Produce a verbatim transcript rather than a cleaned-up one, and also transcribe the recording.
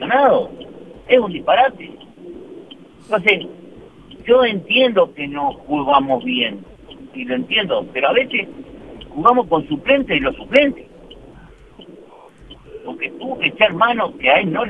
seleccionado. Es un disparate. Entonces, yo entiendo que no jugamos bien, y lo entiendo, pero a veces jugamos con suplentes y los suplentes. Porque tuvo que echar mano que a él no